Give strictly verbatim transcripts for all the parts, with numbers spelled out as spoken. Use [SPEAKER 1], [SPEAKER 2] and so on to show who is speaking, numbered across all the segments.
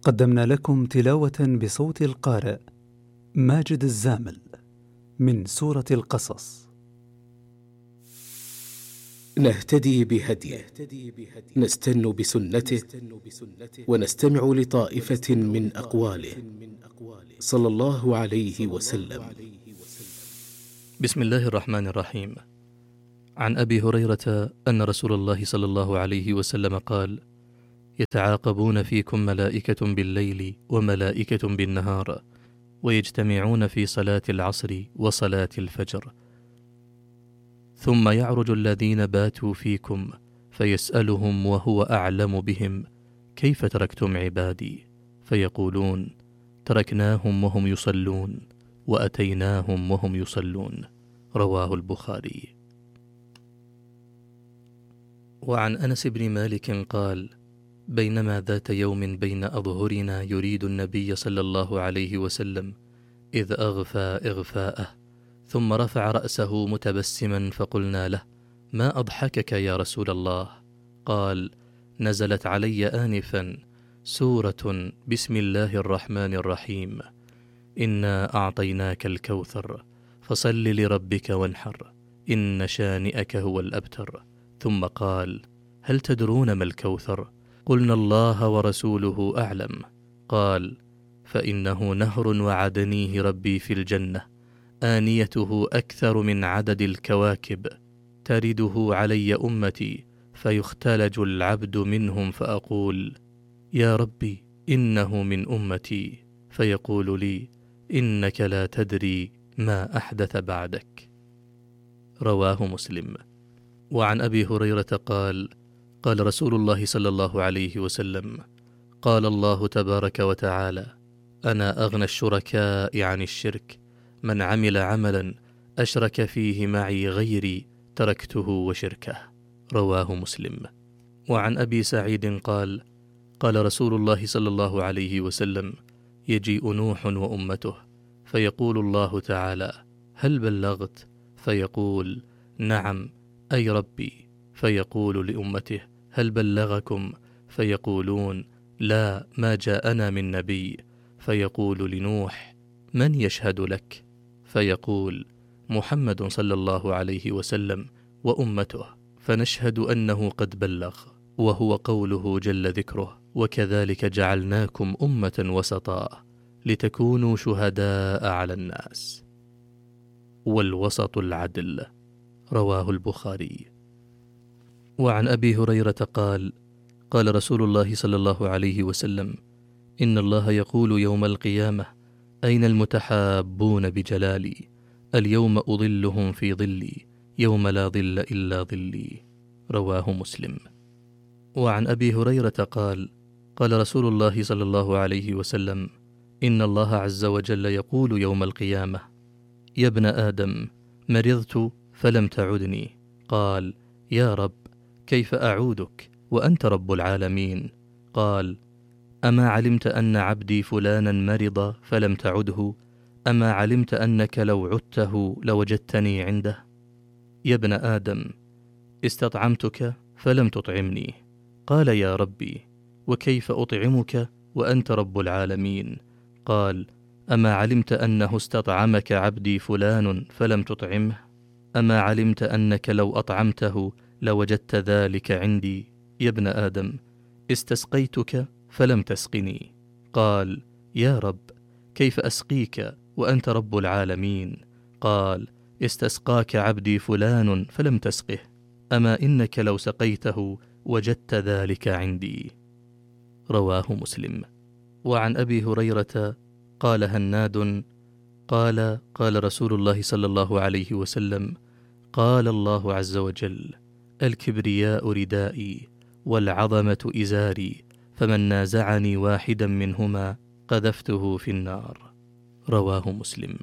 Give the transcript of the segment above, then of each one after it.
[SPEAKER 1] قدمنا لكم تلاوة بصوت القارئ ماجد الزامل من سورة القصص.
[SPEAKER 2] نهتدي بهديه، نستن بسنته، ونستمع لطائفة من أقواله صلى الله عليه وسلم.
[SPEAKER 3] بسم الله الرحمن الرحيم. عن أبي هريرة أن رسول الله صلى الله عليه وسلم قال: يتعاقبون فيكم ملائكة بالليل وملائكة بالنهار، ويجتمعون في صلاة العصر وصلاة الفجر، ثم يعرج الذين باتوا فيكم فيسألهم وهو أعلم بهم: كيف تركتم عبادي؟ فيقولون: تركناهم وهم يصلون وأتيناهم وهم يصلون. رواه البخاري. وعن أنس بن مالك قال: بينما ذات يوم بين أظهرنا يريد النبي صلى الله عليه وسلم إذ أغفى إغفاءه، ثم رفع رأسه متبسما، فقلنا له: ما أضحكك يا رسول الله؟ قال: نزلت علي آنفا سورة بسم الله الرحمن الرحيم، إنا أعطيناك الكوثر فصل لربك وانحر، إن شانئك هو الأبتر. ثم قال: هل تدرون ما الكوثر؟ قلنا: الله ورسوله أعلم. قال: فإنه نهر وعدنيه ربي في الجنة، آنيته أكثر من عدد الكواكب، ترده علي أمتي فيختلج العبد منهم، فأقول: يا ربي إنه من أمتي، فيقول لي: إنك لا تدري ما أحدث بعدك. رواه مسلم. وعن أبي هريرة قال: قال رسول الله صلى الله عليه وسلم: قال الله تبارك وتعالى: أنا أغنى الشركاء عن الشرك، من عمل عملا أشرك فيه معي غيري تركته وشركه. رواه مسلم. وعن أبي سعيد قال: قال رسول الله صلى الله عليه وسلم: يجيء نوح وأمته، فيقول الله تعالى: هل بلغت؟ فيقول: نعم أي ربي. فيقول لأمته: هل بلغكم؟ فيقولون: لا، ما جاءنا من نبي. فيقول لنوح: من يشهد لك؟ فيقول: محمد صلى الله عليه وسلم وأمته، فنشهد أنه قد بلغ، وهو قوله جل ذكره: وكذلك جعلناكم أمة وسطا لتكونوا شهداء على الناس. والوسط العدل. رواه البخاري. وعن أبي هريرة قال: قال رسول الله صلى الله عليه وسلم: إن الله يقول يوم القيامة: أين المتحابون بجلالي؟ اليوم أظلهم في ظلي يوم لا ظل إلا ظلي. رواه مسلم. وعن أبي هريرة قال: قال رسول الله صلى الله عليه وسلم: إن الله عز وجل يقول يوم القيامة: يا ابن آدم، مرضت فلم تعدني. قال: يا رب، كيف أعودك وأنت رب العالمين؟ قال: أما علمت أن عبدي فلانا مرض فلم تعده؟ أما علمت أنك لو عدته لوجدتني عنده؟ يا ابن آدم، استطعمتك فلم تطعمني. قال: يا ربي، وكيف أطعمك وأنت رب العالمين؟ قال: أما علمت أنه استطعمك عبدي فلان فلم تطعمه؟ أما علمت أنك لو أطعمته لوجدت ذلك عندي؟ يا ابن آدم، استسقيتك فلم تسقني. قال: يا رب، كيف أسقيك وأنت رب العالمين؟ قال: استسقاك عبدي فلان فلم تسقه، أما إنك لو سقيته وجدت ذلك عندي. رواه مسلم. وعن أبي هريرة قال هناد قال: قال رسول الله صلى الله عليه وسلم: قال الله عز وجل: الكبرياء ردائي والعظمة إزاري، فمن نازعني واحدا منهما قذفته في النار. رواه مسلم.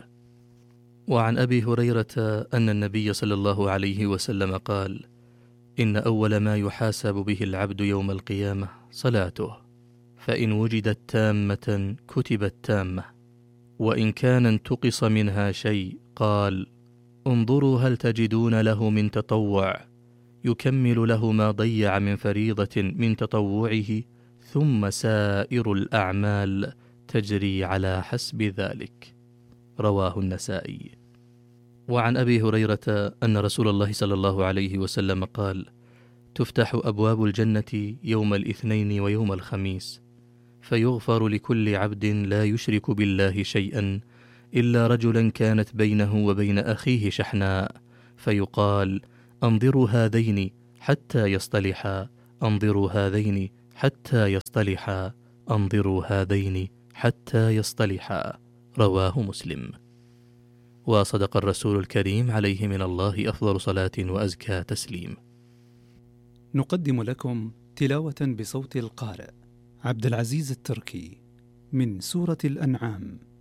[SPEAKER 3] وعن أبي هريرة أن النبي صلى الله عليه وسلم قال: إن أول ما يحاسب به العبد يوم القيامة صلاته، فإن وجدت تامة كتبت تامة، وإن كان انتقص منها شيء قال: انظروا هل تجدون له من تطوع يكمل له ما ضيع من فريضة من تطوعه، ثم سائر الأعمال تجري على حسب ذلك. رواه النسائي. وعن أبي هريرة أن رسول الله صلى الله عليه وسلم قال: تفتح أبواب الجنة يوم الاثنين ويوم الخميس، فيغفر لكل عبد لا يشرك بالله شيئا إلا رجلا كانت بينه وبين أخيه شحناء، فيقال: أنظروا هذين حتى يصطلحا، أنظروا هذين حتى يصطلحا، أنظروا هذين حتى يصطلحا. رواه مسلم. وصدق الرسول الكريم عليه من الله أفضل صلاة وأزكى تسليم.
[SPEAKER 1] نقدم لكم تلاوة بصوت القارئ عبد العزيز التركي من سورة الأنعام.